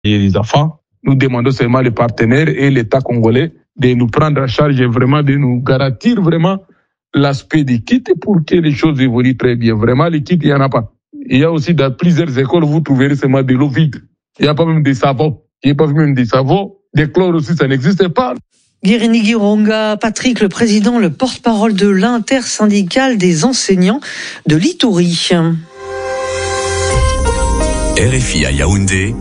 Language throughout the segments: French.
et les enfants. Nous demandons seulement les partenaires et l'État congolais de nous prendre en charge et vraiment de nous garantir vraiment l'aspect des kits pour que les choses évoluent très bien. Vraiment, les kits, il n'y en a pas. Il y a aussi dans plusieurs écoles, vous trouverez seulement de l'eau vide. Il n'y a pas même des savons. Il n'y a pas même des savons. Des chlores aussi, ça n'existe pas. Guérini Gironga, Patrick, le président, le porte-parole de l'intersyndicale des enseignants de l'Ituri. RFI à Yaoundé,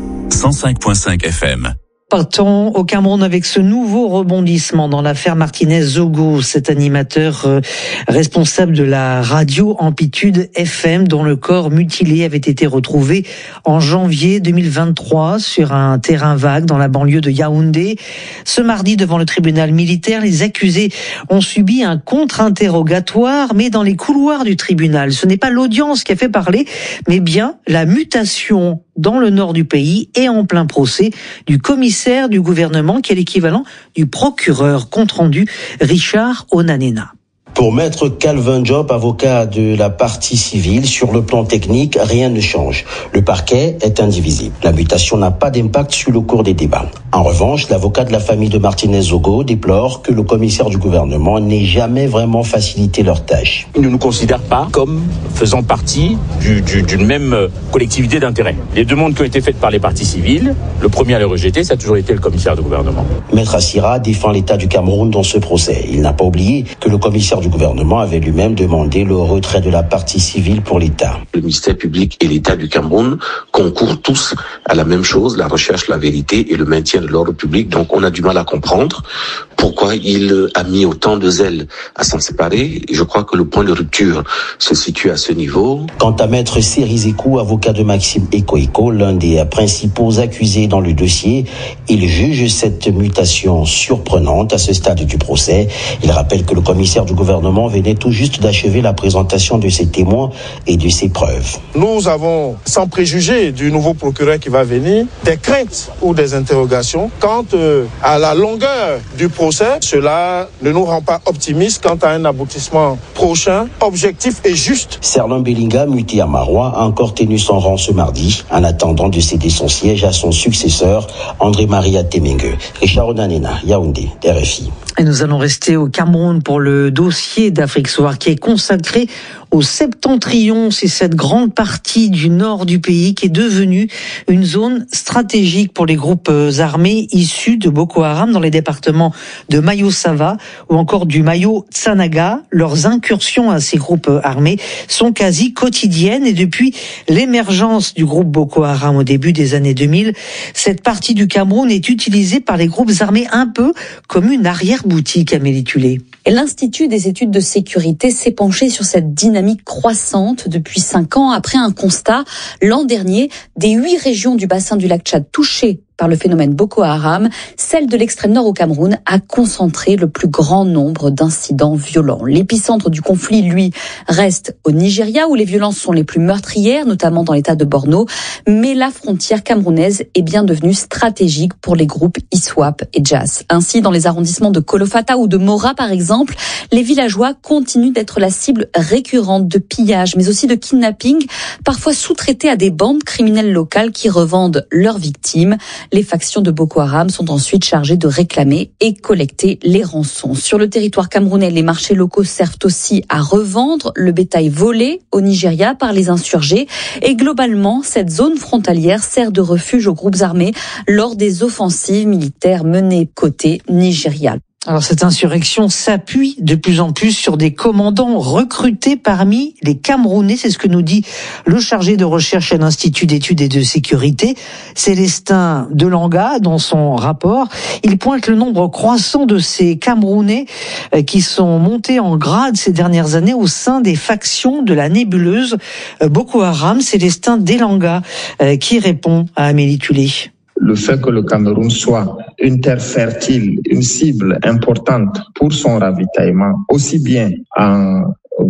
105.5 FM. Partons au Cameroun avec ce nouveau rebondissement dans l'affaire Martinez-Zogo, cet animateur responsable de la radio Amplitude FM dont le corps mutilé avait été retrouvé en janvier 2023 sur un terrain vague dans la banlieue de Yaoundé. Ce mardi, devant le tribunal militaire, les accusés ont subi un contre-interrogatoire, mais dans les couloirs du tribunal. Ce n'est pas l'audience qui a fait parler, mais bien la mutation dans le nord du pays et en plein procès du commissaire du gouvernement qui est l'équivalent du procureur. Compte rendu Richard Onanena. Pour maître Calvin Job, avocat de la partie civile, sur le plan technique, rien ne change. Le parquet est indivisible. La mutation n'a pas d'impact sur le cours des débats. En revanche, l'avocat de la famille de Martinez-Zogo déplore que le commissaire du gouvernement n'ait jamais vraiment facilité leur tâche. Ils ne nous considèrent pas comme faisant partie d'une même collectivité d'intérêt. Les demandes qui ont été faites par les parties civiles, le premier à les rejeter, ça a toujours été le commissaire du gouvernement. Maître Assira défend l'État du Cameroun dans ce procès. Il n'a pas oublié que le commissaire du gouvernement avait lui-même demandé le retrait de la partie civile pour l'État. Le ministère public et l'État du Cameroun concourent tous à la même chose, la recherche, la vérité et le maintien de l'ordre public. Donc on a du mal à comprendre pourquoi il a mis autant de zèle à s'en séparer. Et je crois que le point de rupture se situe à ce niveau. Quant à maître Serizekou, avocat de Maxime Ekoeko, l'un des principaux accusés dans le dossier, il juge cette mutation surprenante à ce stade du procès. Il rappelle que le commissaire du gouvernement venait tout juste d'achever la présentation de ses témoins et de ses preuves. Nous avons, sans préjuger du nouveau procureur qui va venir, des craintes ou des interrogations quant à la longueur du procès. Cela ne nous rend pas optimistes quant à un aboutissement prochain, objectif et juste. Serlin Bellinga, muté à Marois, a encore tenu son rang ce mardi, en attendant de céder son siège à son successeur, André-Marie Atemengue. Richard Onanena, Yaoundé, RFI. Et nous allons rester au Cameroun pour le dossier d'Afrique Soir qui est consacré au Septentrion. C'est cette grande partie du nord du pays qui est devenue une zone stratégique pour les groupes armés issus de Boko Haram dans les départements de Mayo-Sava ou encore du Mayo-Tsanaga. Leurs incursions à ces groupes armés sont quasi quotidiennes et depuis l'émergence du groupe Boko Haram au début des années 2000, cette partie du Cameroun est utilisée par les groupes armés un peu comme une arrière-boutique, Amélie Tulé. Et l'Institut des études de sécurité s'est penché sur cette dynamique croissante depuis 5 ans après un constat l'an dernier des 8 régions du bassin du lac Tchad touchées par le phénomène Boko Haram, celle de l'extrême nord au Cameroun a concentré le plus grand nombre d'incidents violents. L'épicentre du conflit, lui, reste au Nigeria où les violences sont les plus meurtrières, notamment dans l'état de Borno, mais la frontière camerounaise est bien devenue stratégique pour les groupes ISWAP et JAS. Ainsi, dans les arrondissements de Kolofata ou de Mora, par exemple, les villageois continuent d'être la cible récurrente de pillages, mais aussi de kidnapping, parfois sous-traités à des bandes criminelles locales qui revendent leurs victimes. Les factions de Boko Haram sont ensuite chargées de réclamer et collecter les rançons. Sur le territoire camerounais, les marchés locaux servent aussi à revendre le bétail volé au Nigeria par les insurgés. Et globalement, cette zone frontalière sert de refuge aux groupes armés lors des offensives militaires menées côté Nigeria. Alors cette insurrection s'appuie de plus en plus sur des commandants recrutés parmi les Camerounais, c'est ce que nous dit le chargé de recherche à l'Institut d'études et de sécurité, Célestin Delanga, dans son rapport. Il pointe le nombre croissant de ces Camerounais qui sont montés en grade ces dernières années au sein des factions de la nébuleuse Boko Haram. Célestin Delanga qui répond à Amélie Tulé. Le fait que le Cameroun soit une terre fertile, une cible importante pour son ravitaillement, aussi bien en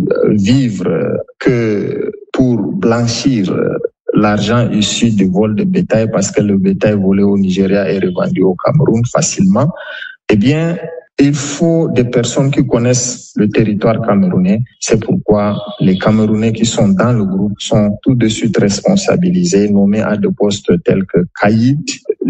vivres que pour blanchir l'argent issu du vol de bétail, parce que le bétail volé au Nigeria est revendu au Cameroun facilement, eh bien, Il faut des personnes qui connaissent le territoire camerounais. C'est pourquoi les Camerounais qui sont dans le groupe sont tout de suite responsabilisés, nommés à des postes tels que caïd,